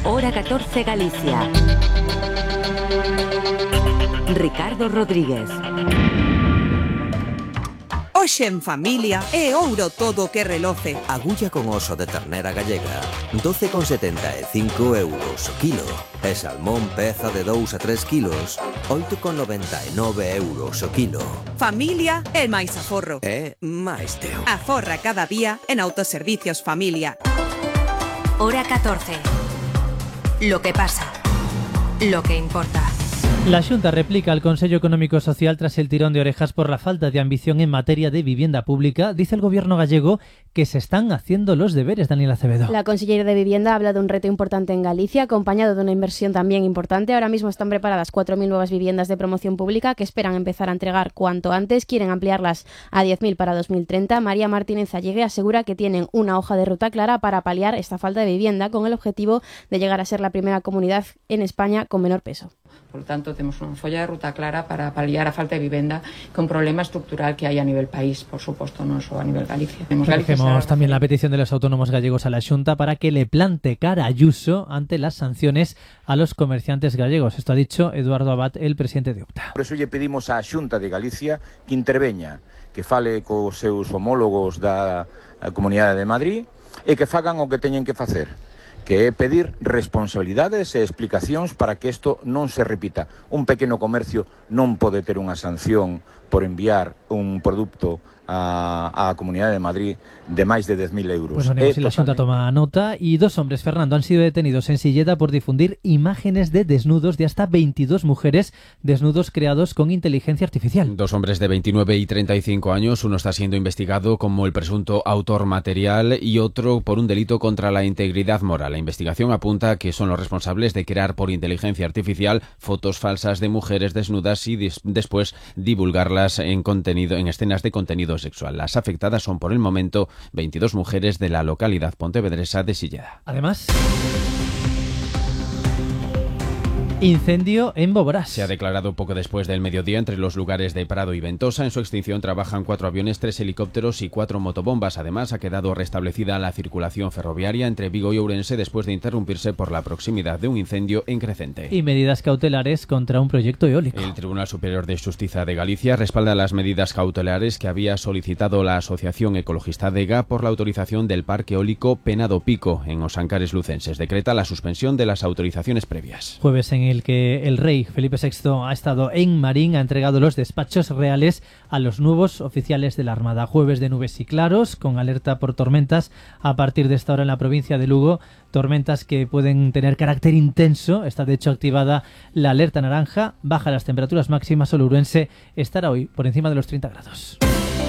Hora 14 Galicia. Ricardo Rodríguez. Hoxe en familia é ouro todo o que reloce. Agulla con oso de ternera gallega, 12,75 euros o kilo. E salmón peza de 2 a 3 kilos, 8,99 euros o kilo. Familia é máis aforro. É máis teo. Aforra cada día en Autoservicios Familia. Hora 14. Lo que pasa. Lo que importa. La Xunta replica al Consello Económico Social tras el tirón de orejas por la falta de ambición en materia de vivienda pública. Dice el gobierno gallego que se están haciendo los deberes, Daniel Acevedo. La consellera de Vivienda habla de un reto importante en Galicia, acompañado de una inversión también importante. Ahora mismo están preparadas 4.000 nuevas viviendas de promoción pública que esperan empezar a entregar cuanto antes. Quieren ampliarlas a 10.000 para 2030. María Martínez Allegue asegura que tienen una hoja de ruta clara para paliar esta falta de vivienda, con el objetivo de llegar a ser la primera comunidad en España con menor peso. Por lo tanto, tenemos una folla de ruta clara para paliar a falta de vivenda, que un problema estructural que hay a nivel país, por supuesto, no solo a nivel Galicia. Recogemos también la petición de los autónomos gallegos a la Xunta para que le plante cara a Ayuso ante las sanciones a los comerciantes gallegos. Esto ha dicho Eduardo Abad, el presidente de UPTA. Por eso lle pedimos á Xunta de Galicia que interveña, que fale cos seus homólogos da Comunidade de Madrid e que fagan o que teñen que facer, que é pedir responsabilidades e explicacións para que isto non se repita. Un pequeno comercio non pode ter unha sanción por enviar un produto a Comunidade de Madrid de máis de 10.000 euros. Pues veremos si la Xunta toma nota. Y 2 hombres, Fernando, han sido detenidos en Silleda por difundir imágenes de desnudos de hasta 22 mujeres, desnudos creados con inteligencia artificial. 2 hombres de 29 y 35 años, uno está siendo investigado como el presunto autor material y otro por un delito contra la integridad moral. La investigación apunta a que son los responsables de crear por inteligencia artificial fotos falsas de mujeres desnudas y después divulgarlas en escenas de contenido sexual. Las afectadas son por el momento 22 mujeres de la localidad pontevedresa de Silleda. Además, incendio en Boborás. Se ha declarado poco después del mediodía entre los lugares de Prado y Ventosa. En su extinción trabajan 4 aviones, 3 helicópteros y 4 motobombas. Además, ha quedado restablecida la circulación ferroviaria entre Vigo y Ourense después de interrumpirse por la proximidad de un incendio en Crecente. Y medidas cautelares contra un proyecto eólico. El Tribunal Superior de Xustiza de Galicia respalda las medidas cautelares que había solicitado la Asociación Ecologista DEGA por la autorización del parque eólico Penado Pico en Os Ancares Lucenses. Decreta la suspensión de las autorizaciones previas. Jueves en el que el rey Felipe VI ha estado en Marín, ha entregado los despachos reales a los nuevos oficiales de la Armada. Jueves de nubes y claros, con alerta por tormentas a partir de esta hora en la provincia de Lugo. Tormentas que pueden tener carácter intenso. Está de hecho activada la alerta naranja. Baja las temperaturas máximas. Ourense estará hoy por encima de los 30 grados.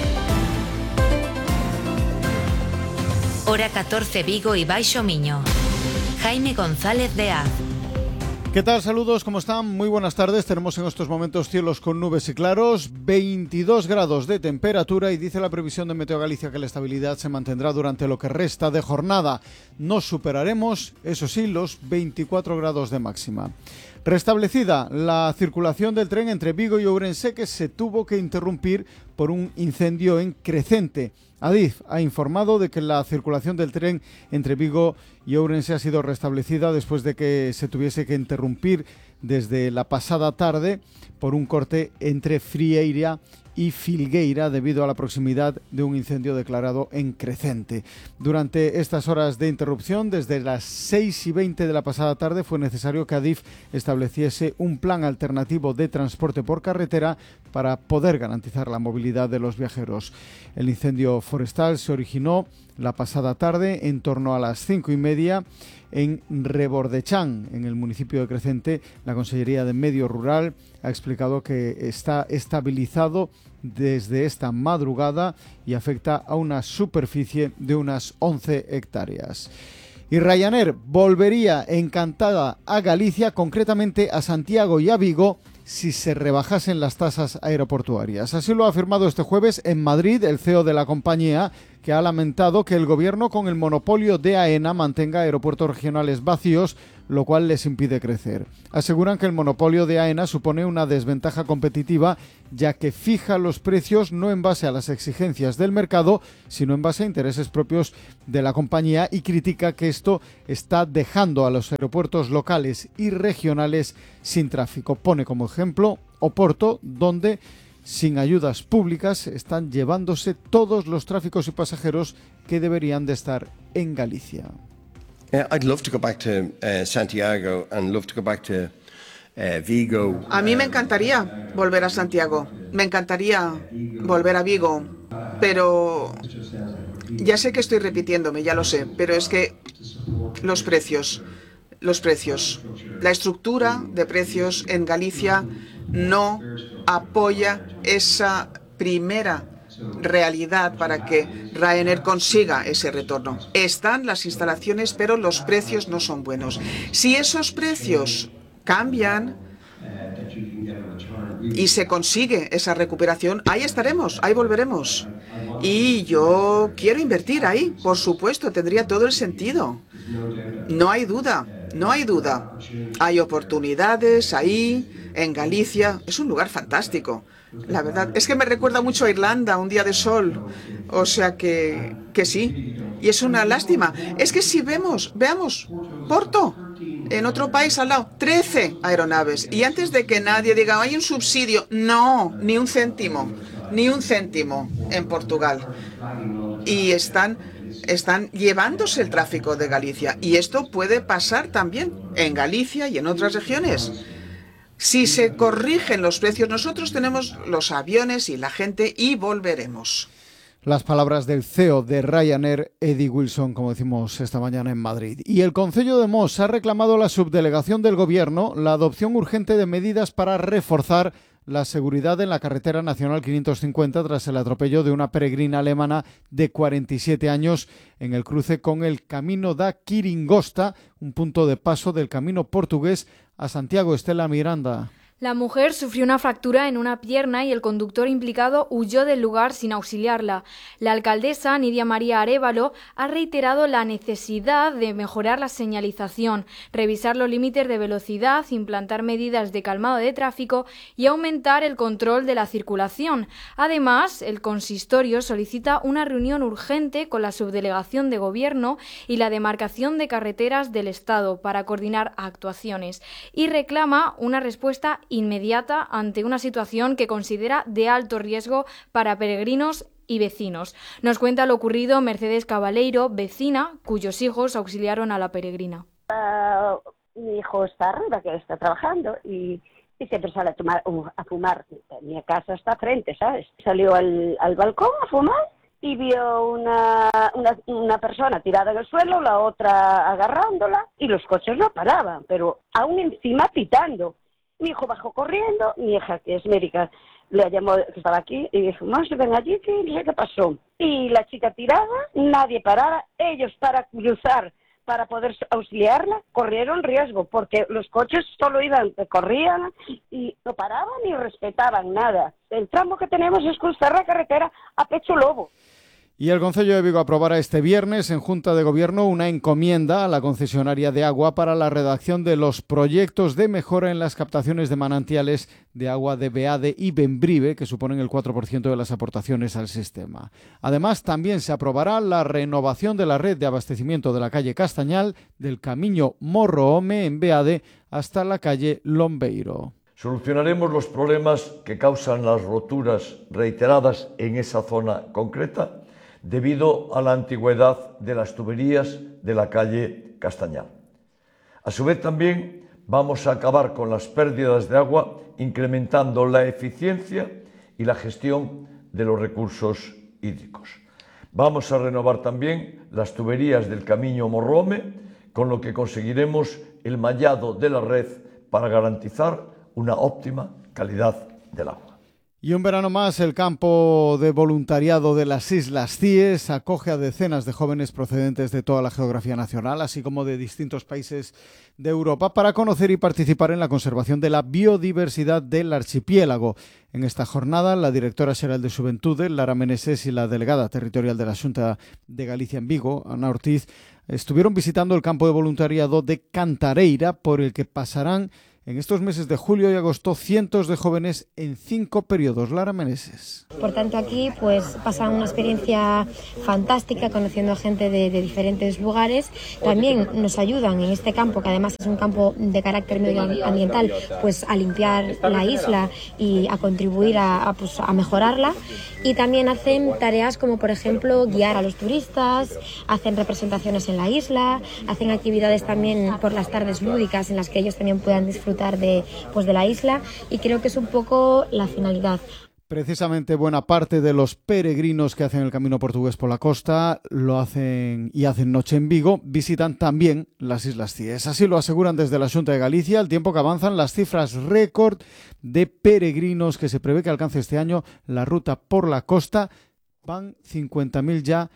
Hora 14 Vigo y Baixo Miño. Jaime González de Az. ¿Qué tal? Saludos, ¿cómo están? Muy buenas tardes. Tenemos en estos momentos cielos con nubes y claros, 22 grados de temperatura y dice la previsión de Meteo Galicia que la estabilidad se mantendrá durante lo que resta de jornada. No superaremos, eso sí, los 24 grados de máxima. Restablecida la circulación del tren entre Vigo y Ourense, que se tuvo que interrumpir por un incendio en Crecente. Adif ha informado de que la circulación del tren entre Vigo y Ourense ha sido restablecida después de que se tuviese que interrumpir desde la pasada tarde por un corte entre Frieira y Filgueira debido a la proximidad de un incendio declarado en Crecente. Durante estas horas de interrupción, desde las 6:20 de la pasada tarde, fue necesario que Adif estableciese un plan alternativo de transporte por carretera para poder garantizar la movilidad de los viajeros. El incendio forestal se originó la pasada tarde en torno a las 5:30 en Rebordechán, en el municipio de Crecente. La Consellería de Medio Rural ha explicado que está estabilizado desde esta madrugada y afecta a una superficie de unas 11 hectáreas. Y Ryanair volvería encantada a Galicia, concretamente a Santiago y a Vigo, si se rebajasen las tasas aeroportuarias. Así lo ha afirmado este jueves en Madrid el CEO de la compañía, que ha lamentado que el gobierno con el monopolio de AENA mantenga aeropuertos regionales vacíos, lo cual les impide crecer. Aseguran que el monopolio de AENA supone una desventaja competitiva, ya que fija los precios no en base a las exigencias del mercado, sino en base a intereses propios de la compañía, y critica que esto está dejando a los aeropuertos locales y regionales sin tráfico. Pone como ejemplo Oporto, donde sin ayudas públicas están llevándose todos los tráficos y pasajeros que deberían de estar en Galicia. I'd love to go back to Santiago and love to go back to Vigo. A mí me encantaría volver a Santiago, me encantaría volver a Vigo, pero ya sé que estoy repitiéndome, ya lo sé, pero es que los precios, la estructura de precios en Galicia no apoya esa primera realidad para que Ryanair consiga ese retorno. Están las instalaciones, pero los precios no son buenos. Si esos precios cambian y se consigue esa recuperación, ahí estaremos, ahí volveremos. Y yo quiero invertir ahí, por supuesto, tendría todo el sentido. No hay duda, no hay duda. Hay oportunidades ahí, en Galicia. Es un lugar fantástico. La verdad es que me recuerda mucho a Irlanda, un día de sol. O sea que sí. Y es una lástima. Es que si veamos Porto, en otro país al lado, 13 aeronaves. Y antes de que nadie diga, hay un subsidio, no, ni un céntimo en Portugal. Y están llevándose el tráfico de Galicia. Y esto puede pasar también en Galicia y en otras regiones. Si se corrigen los precios, nosotros tenemos los aviones y la gente y volveremos. Las palabras del CEO de Ryanair, Eddie Wilson, como decimos esta mañana en Madrid. Y el Concello de Mos ha reclamado a la subdelegación del Gobierno la adopción urgente de medidas para reforzar la seguridad en la carretera nacional 550 tras el atropello de una peregrina alemana de 47 años en el cruce con el Camino da Quiringosta, un punto de paso del camino portugués a Santiago. Estela Miranda. La mujer sufrió una fractura en una pierna y el conductor implicado huyó del lugar sin auxiliarla. La alcaldesa, Nidia María Arévalo, ha reiterado la necesidad de mejorar la señalización, revisar los límites de velocidad, implantar medidas de calmado de tráfico y aumentar el control de la circulación. Además, el consistorio solicita una reunión urgente con la subdelegación de Gobierno y la demarcación de carreteras del Estado para coordinar actuaciones y reclama una respuesta inmediata ante una situación que considera de alto riesgo para peregrinos y vecinos. Nos cuenta lo ocurrido Mercedes Cabaleiro, vecina, cuyos hijos auxiliaron a la peregrina. Mi hijo está arriba, que está trabajando, y siempre sale a fumar. Mi casa está frente, ¿sabes? Salió al balcón a fumar y vio una persona tirada en el suelo, la otra agarrándola, y los coches no paraban, pero aún encima pitando. Mi hijo bajó corriendo, mi hija, que es médica, le llamó, que estaba aquí, y dijo, no, se ven allí, que no sé qué pasó. Y la chica tirada, nadie paraba, ellos para cruzar, para poder auxiliarla, corrieron riesgo, porque los coches solo corrían y no paraban ni respetaban nada. El tramo que tenemos es cruzar la carretera a pecho lobo. Y el Concello de Vigo aprobará este viernes en Junta de Gobierno una encomienda a la concesionaria de agua para la redacción de los proyectos de mejora en las captaciones de manantiales de agua de Beade y Bembrive, que suponen el 4% de las aportaciones al sistema. Además, también se aprobará la renovación de la red de abastecimiento de la calle Castañal, del Camiño Morro-Home en Beade hasta la calle Lombeiro. Solucionaremos los problemas que causan las roturas reiteradas en esa zona concreta, debido a la antigüedad de las tuberías de la calle Castañal. A su vez también vamos a acabar con las pérdidas de agua, incrementando la eficiencia y la gestión de los recursos hídricos. Vamos a renovar también las tuberías del Camiño Morro-Home, con lo que conseguiremos el mallado de la red para garantizar una óptima calidad del agua. Y un verano más, el campo de voluntariado de las Islas Cíes acoge a decenas de jóvenes procedentes de toda la geografía nacional, así como de distintos países de Europa, para conocer y participar en la conservación de la biodiversidad del archipiélago. En esta jornada, la directora xeral de Xuventude, Lara Meneses, y la delegada territorial de la Xunta de Galicia en Vigo, Ana Ortiz, estuvieron visitando el campo de voluntariado de Cantareira, por el que pasarán en estos meses de julio y agosto cientos de jóvenes en 5 periodos. Lara Meneses. Por tanto, aquí pues pasan una experiencia fantástica conociendo a gente de diferentes lugares. También nos ayudan en este campo, que además es un campo de carácter medioambiental, pues a limpiar la isla y a contribuir a mejorarla. Y también hacen tareas como, por ejemplo, guiar a los turistas, hacen representaciones en la isla, hacen actividades también por las tardes lúdicas en las que ellos también puedan disfrutar de la isla, y creo que es un poco la finalidad. Precisamente buena parte de los peregrinos que hacen el camino portugués por la costa lo hacen y hacen noche en Vigo, visitan también las Islas Cíes. Así lo aseguran desde la Xunta de Galicia, al tiempo que avanzan las cifras récord de peregrinos que se prevé que alcance este año la ruta por la costa. Van 50.000 ya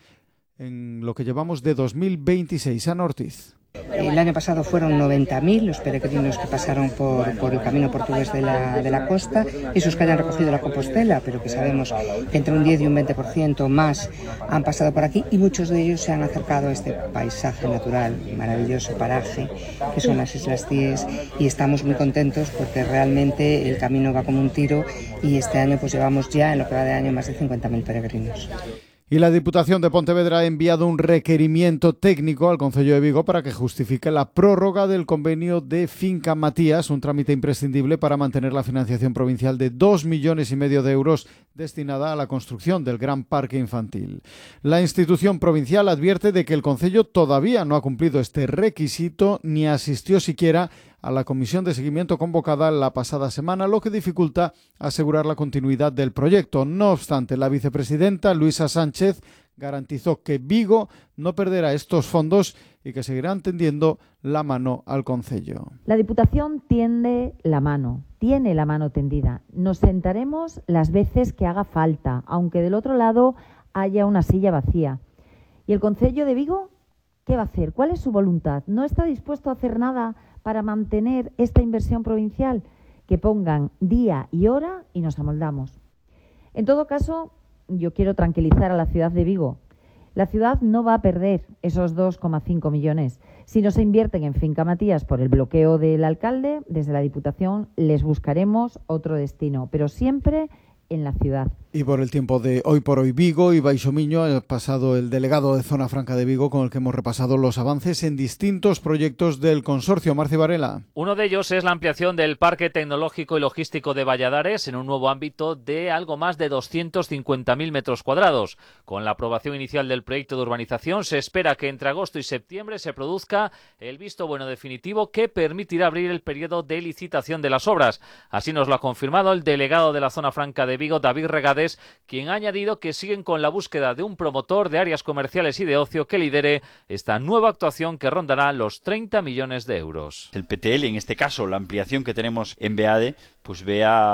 en lo que llevamos de 2026. Ana Ortiz. El año pasado fueron 90.000 los peregrinos que pasaron por el camino portugués de la costa, esos que hayan recogido la Compostela, pero que sabemos que entre un 10 y un 20% más han pasado por aquí, y muchos de ellos se han acercado a este paisaje natural, maravilloso paraje que son las Islas Cíes, y estamos muy contentos porque realmente el camino va como un tiro, y este año pues llevamos ya, en lo que va de año, más de 50.000 peregrinos. Y la Diputación de Pontevedra ha enviado un requerimiento técnico al Concello de Vigo para que justifique la prórroga del convenio de Finca Matías, un trámite imprescindible para mantener la financiación provincial de 2,5 millones de euros destinada a la construcción del Gran Parque Infantil. La institución provincial advierte de que el Concello todavía no ha cumplido este requisito ni asistió siquiera a la comisión de seguimiento convocada la pasada semana, lo que dificulta asegurar la continuidad del proyecto. No obstante, la vicepresidenta Luisa Sánchez garantizó que Vigo no perderá estos fondos y que seguirán tendiendo la mano al concello. La Diputación tiene la mano tendida. Nos sentaremos las veces que haga falta, aunque del otro lado haya una silla vacía. ¿Y el Concello de Vigo qué va a hacer? ¿Cuál es su voluntad? ¿No está dispuesto a hacer nada para mantener esta inversión provincial? Que pongan día y hora y nos amoldamos. En todo caso, yo quiero tranquilizar a la ciudad de Vigo. La ciudad no va a perder esos 2,5 millones. Si no se invierten en Finca Matías por el bloqueo del alcalde, desde la Diputación les buscaremos otro destino, pero siempre en la ciudad. Y por el tiempo de Hoy por Hoy Vigo y Baixo Miño ha pasado el delegado de Zona Franca de Vigo, con el que hemos repasado los avances en distintos proyectos del consorcio. Marci Varela. Uno de ellos es la ampliación del Parque Tecnológico y Logístico de Valladares en un nuevo ámbito de algo más de 250.000 metros cuadrados. Con la aprobación inicial del proyecto de urbanización, se espera que entre agosto y septiembre se produzca el visto bueno definitivo que permitirá abrir el periodo de licitación de las obras. Así nos lo ha confirmado el delegado de la Zona Franca de Vigo, David Regades, quien ha añadido que siguen con la búsqueda de un promotor de áreas comerciales y de ocio que lidere esta nueva actuación que rondará los 30 millones de euros. El PTL, en este caso la ampliación que tenemos en Beade, pues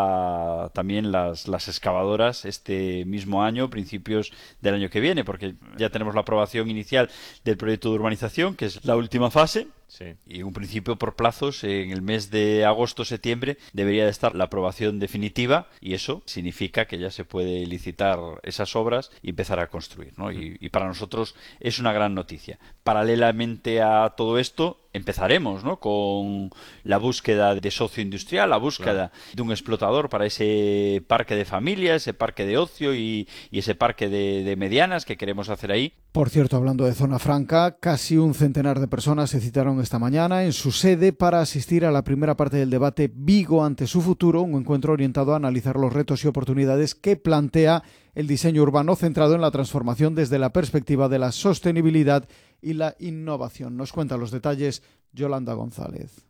vea también las excavadoras este mismo año, principios del año que viene, porque ya tenemos la aprobación inicial del proyecto de urbanización, que es la última fase. Sí. Y un principio por plazos, en el mes de agosto-septiembre debería de estar la aprobación definitiva, y eso significa que ya se puede licitar esas obras y empezar a construir, ¿no? Y para nosotros es una gran noticia. Paralelamente a todo esto, empezaremos, ¿no?, con la búsqueda de socio industrial, la búsqueda de un explotador para ese parque de familia, ese parque de ocio y ese parque de medianas que queremos hacer ahí. Por cierto, hablando de Zona Franca, casi un centenar de personas se citaron esta mañana en su sede para asistir a la primera parte del debate Vigo ante su futuro, un encuentro orientado a analizar los retos y oportunidades que plantea el diseño urbano centrado en la transformación desde la perspectiva de la sostenibilidad y la innovación. Nos cuenta los detalles Yolanda González.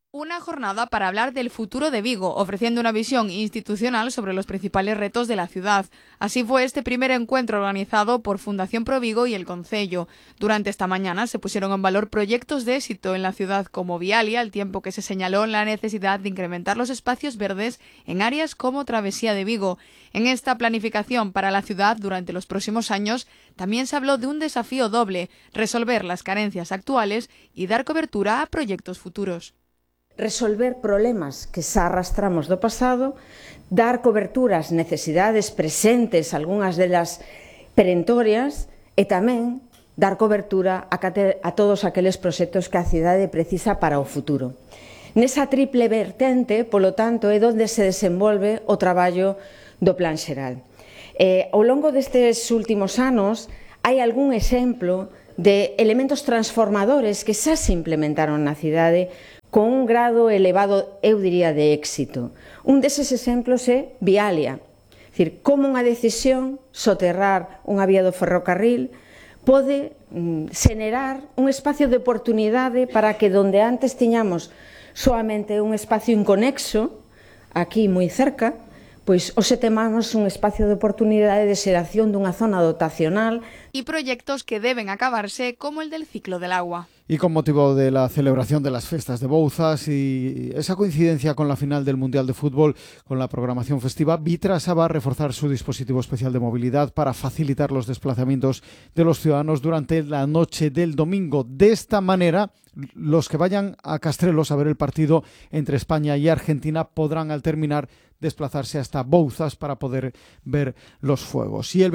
Una jornada para hablar del futuro de Vigo, ofreciendo una visión institucional sobre los principales retos de la ciudad. Así fue este primer encuentro organizado por Fundación Pro Vigo y el Concello. Durante esta mañana se pusieron en valor proyectos de éxito en la ciudad como Vialia, al tiempo que se señaló la necesidad de incrementar los espacios verdes en áreas como Travesía de Vigo. En esta planificación para la ciudad durante los próximos años también se habló de un desafío doble: resolver las carencias actuales y dar cobertura a proyectos futuros. Resolver problemas que xa arrastramos do pasado, dar cobertura ás necesidades presentes, algunhas delas perentorias, e tamén dar cobertura a todos aqueles proxectos que a cidade precisa para o futuro. Nesa triple vertente, polo tanto, é onde se desenvolve o traballo do Plan Xeral. Ao longo destes últimos anos, hai algún exemplo de elementos transformadores que xa se implementaron na cidade con un grado elevado, eu diría, de éxito. Un deses exemplos é Vialia. É dicir, como unha decisión soterrar unha vía do ferrocarril pode xenerar un espacio de oportunidade para que donde antes tiñamos soamente un espacio inconexo, aquí moi cerca, pois hoxe temos un espacio de oportunidade de xeración dunha zona dotacional. Y proyectos que deben acabarse, como el del ciclo del agua. Y con motivo de la celebración de las fiestas de Bouzas y esa coincidencia con la final del Mundial de Fútbol, con la programación festiva, Vitrasa va a reforzar su dispositivo especial de movilidad para facilitar los desplazamientos de los ciudadanos durante la noche del domingo. De esta manera, los que vayan a Castrelos a ver el partido entre España y Argentina podrán al terminar desplazarse hasta Bouzas para poder ver los fuegos. Y el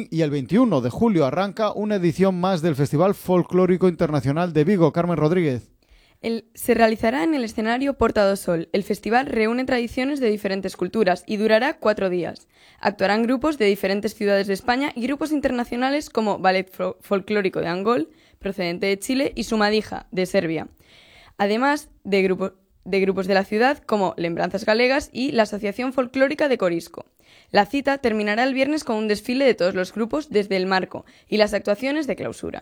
21 de julio arranca una edición más del Festival Folclórico Internacional de Vigo. Carmen Rodríguez. Se realizará en el escenario Porta do Sol. El festival reúne tradiciones de diferentes culturas y durará 4 días. Actuarán grupos de diferentes ciudades de España y grupos internacionales como Ballet Folclórico de Angol, procedente de Chile, y Sumadija, de Serbia. Además de grupos de la ciudad como Lembranzas Galegas y la Asociación Folclórica de Corisco. La cita terminará el viernes con un desfile de todos los grupos desde el marco y las actuaciones de clausura.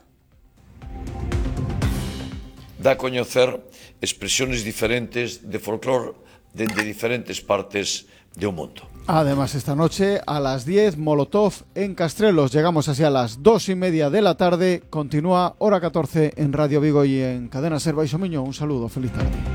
Da a coñecer expresiones diferentes de folclore de diferentes partes do mundo. Además, esta noche a las 10, Molotov en Castrelos. Llegamos así a las 2:30 de la tarde. Continúa Hora 14 en Radio Vigo y en Cadena Ser. Baixo Miño, un saludo, feliz tarde.